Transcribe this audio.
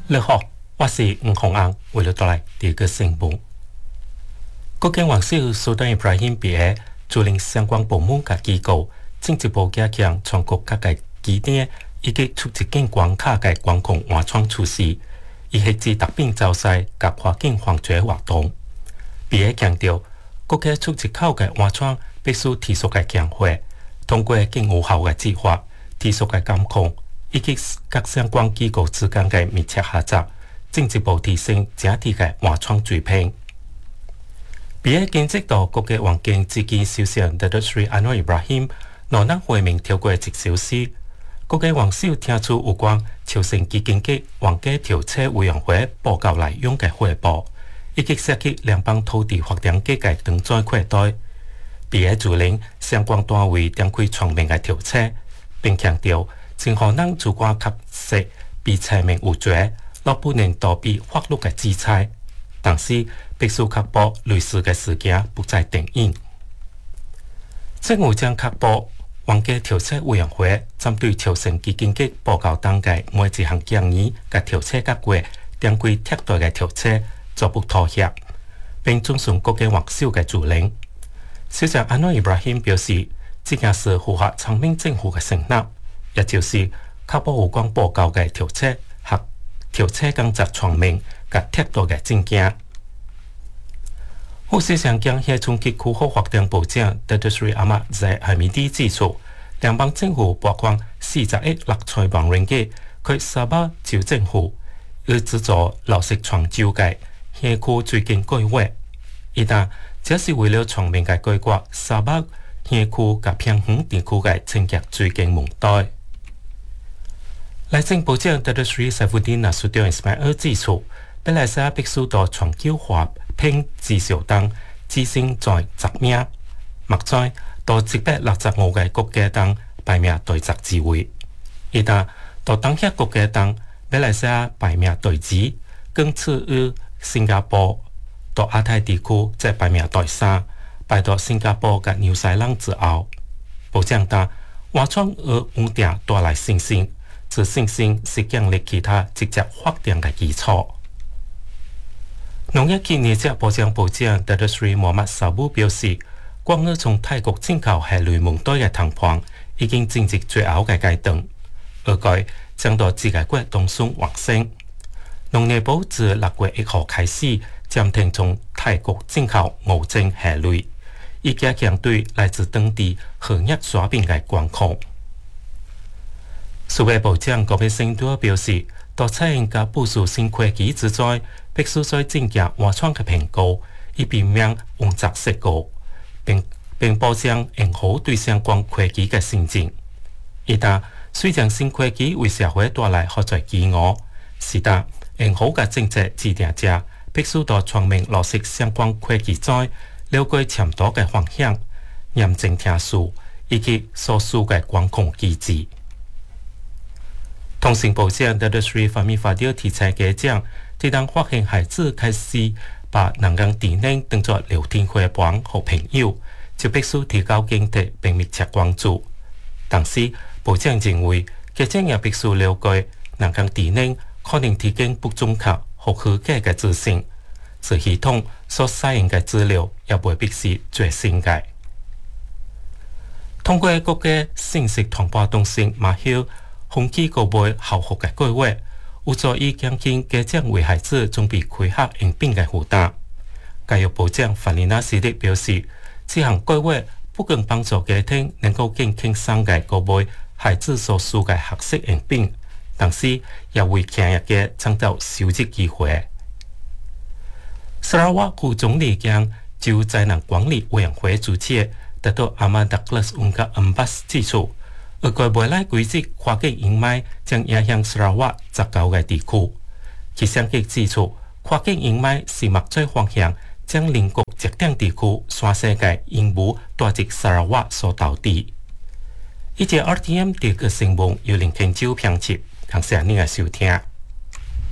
你好，我是吴宏安，为了带来第一个新闻。国家元首苏丹伊布拉欣比尔主领相关部门及机构，进一步加强全国各个基点以及出入境关卡的管控安全措施，以遏制特别走势及跨境犯罪活动。比尔强调，国家出入口的安全必须持续的强化，通过更有效的执法、持续的监控。以及各相关机构之间的密切合作，进一步提升整体的安全水平。比尔见识到国家环境基金首相达德斯里安诺伊布拉欣罗南会面超过1小时，国家元首听出有关朝鲜基金局环境调查委员会报告内容的汇报，以及涉及联邦土地发展局的动作扩大。比尔主领相关单位展开全面的调查，并强调。政府能主观确实被查明有罪，若不能逃避法律的制裁，但是必须确保类似的事件不再重演。政府将确保环境调查委员会针对朝鲜基金局报告中的每一项建议及调查结果，展开彻底的调查，绝不妥协，并遵循国家元首的指令。首相安诺伊布拉欣表示，这件事符合长命政府的承诺。也就是确保有关报告的调查和调查工作全面及贴度的证件。副首相兼乡村及区发展部长达德斯里阿马在海米蒂指出，联邦政府拨款40亿6,000万元给沙巴州政府，以资助落实泉州的乡区最近规划。一旦这是为了全面的规划沙巴乡区及偏远地区的清洁最近问题。内政部长达德斯里塞夫丁纳苏迪恩斯迈尔指出，马来西亚必须到全球化品至少当跻身在10名，目前到165个国家中排名第10位。一旦到当遐国家中，马来西亚排名第2，更次于新加坡。到亚太地区则排名第3，排到新加坡及纽西兰之后。部长说，安全和稳定带来信心。自信心是建立其他直接发展的基础。农业及内政部长达德斯里莫马萨布表示，关于从泰国进口蟹类问题的谈判已经进入最后的阶段，而该将到自个月当中完成。农业部自6月1号开始暂停从泰国进口5种蟹类，以加强对来自当地荷叶沙饼的管控。数位部长郭必胜多表示，在采用及部署新科技之在，必须在增加安全的评估，以避免误砸事故，并保障用户对相关科技的信任。一旦虽然新科技为社会带来好在机遇，是但用户的政策制定者必须在全面落实相关科技在了解潜在的风险、严正听数以及所需的管控机制。通信部长达德斯里发明发表题材家奖，这当发现孩子开始把人工智能当作聊天伙伴和朋友，就必须提高警惕并密切关注。但是，部长认为，家长也必须了解人工智能可能提供不准确或虚假的资讯，此系统所采用的资料也未必是最新的。通过国家信息传播中心马晓风纪购买校服的规划，有助于减轻家长为孩子准备开学用品的负担。教育部长法里纳斯利表示，这项规划不仅帮助家庭能够更轻松地购买孩子所需的学习用品，同时也为企业家创造就业机会。沙拉瓦副总理兼州灾难管理委员会主席达多阿曼达克拉斯温加恩巴斯指出，而该未来规则跨境营卖将影响沙拉瓦19个地区。其相继指出，跨境营卖是目最方向，将邻国特定地区全世界营务带至沙拉瓦所导致。以及 RTM 第一个新闻由林庆洲编辑，感谢您的收听。